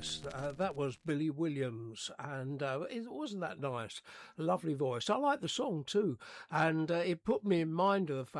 yes, that was Billy Williams, and it wasn't that nice, lovely voice. I like the song too, and it put me in mind of the fact